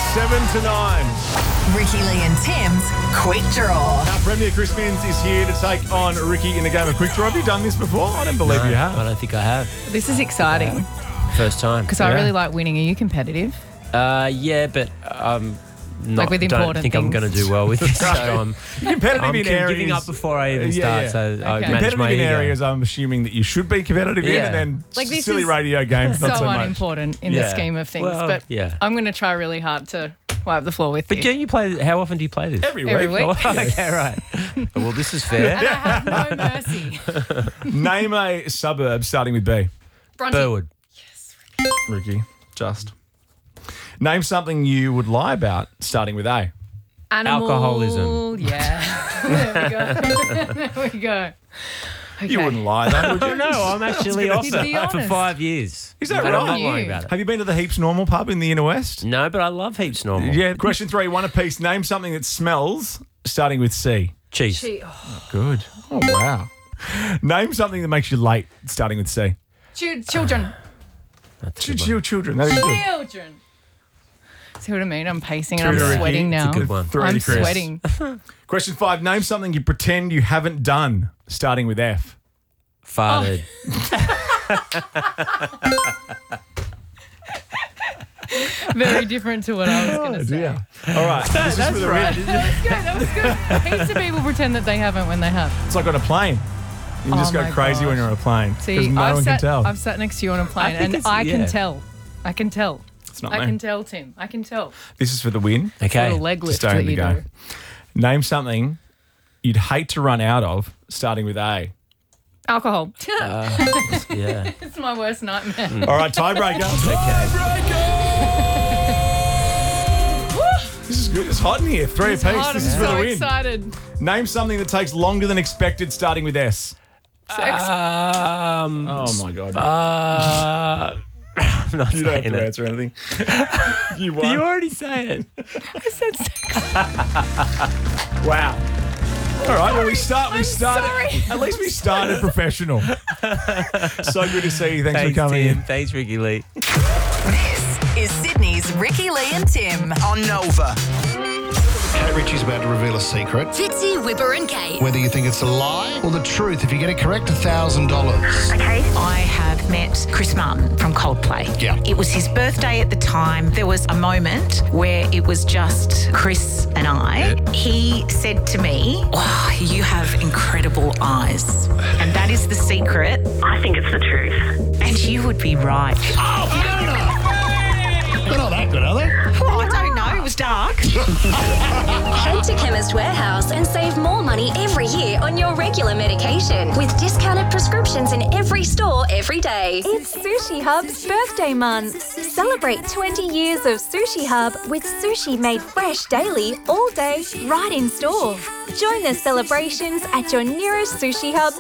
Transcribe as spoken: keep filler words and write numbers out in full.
seven to nine. Ricky Lee and Tim's Quick Draw. Our Premier Chris Minns is here to take on Ricky in a game of Quick Draw. Have you done this before? I don't believe No, you have. I don't think I have. This is exciting First time. because I Yeah. really like winning. Are you competitive? Uh, yeah, but um, not, Like with don't important think I'm things. going to do well with this. So I'm, Competitive I'm in giving areas. up before I even Yeah, start. yeah. So I Okay. manage Competitive my in ego. areas I'm assuming that you should be competitive in, Yeah. and then Like, this silly is radio games, So not so much. unimportant in Yeah. the scheme of things. Well, but yeah. I'm going to try really hard to wipe the floor with But you. yeah, you play. How often do you play this? Every week. Every week. Oh, okay, right. Well, this is fair. And I have no mercy. Name a suburb starting with B. Bronte. Burwood. Ricky, just. Name something you would lie about starting with A. Animal. Alcoholism. Yeah. there we go. there we go. Okay. You wouldn't lie, though, would you? No, I'm actually off He'd be it for honest. five years. Is that and I'm right? not lying You. about it. Have you been to the Heaps Normal pub in the Inner West? No, but I love heaps normal. Yeah. Question three, one apiece. Name something that smells starting with C. Cheese. Gee, oh, Good. Oh, wow. Name something that makes you late starting with C. Chil- children. That's a Ch- good one. ch- Children. That is good. Children. See what I mean? I'm pacing and I'm True to Ricky. sweating It's now. a good one. Three I'm to Chris. sweating. Question five, name something you pretend you haven't done starting with F. Farted. Very different to what I was going to say. All right. This is for the right. win. That was good. That was good. Heaps of people pretend that they haven't when they have. It's like on a plane. You just Oh go my crazy gosh. when you're on a plane. See, Because no I've one sat, can tell. I've sat next to you on a plane, think and it's- I can yeah. tell. I can tell. It's not I me. can tell, Tim. I can tell. This is for the win. Okay. Little leg lift Stay that in the you go. do. Name something you'd hate to run out of starting with A. Alcohol. Yeah. It's my worst nightmare. All right, tiebreaker. This is good. It's hot in here. Three apiece. God, I'm This is for so the win. excited. Name something that takes longer than expected starting with S. Sex. Um. Oh, my God. Uh. I'm not you don't have saying to it. answer anything. you won. You already say it. I said sex. Wow. All right, well, we start. We I'm started. sorry. At least we started professional. So good to see you. Thanks, Thanks, for coming Tim. in. Thanks, Ricky Lee. This is Sydney's Ricky Lee and Tim. On Nova. Okay, Richie's about to reveal a secret. Fitzy, Whipper and Kate. Whether you think it's a lie or the truth, if you get it correct, one thousand dollars. Okay. I have met Chris Martin from Coldplay. Yeah. It was his birthday at the time. There was a moment where it was just Chris and I. He said to me, "Wow, you have incredible eyes." And that is the secret. I think it's the truth. And you would be right. They're not that good, are they? Oh, I don't know. It was dark. Head to Chemist Warehouse and save more money every year on your regular medication with discounted prescriptions in every store every day. It's Sushi Hub's birthday month. Celebrate twenty years of Sushi Hub with sushi made fresh daily, all day, right in store. Join the celebrations at your nearest Sushi Hub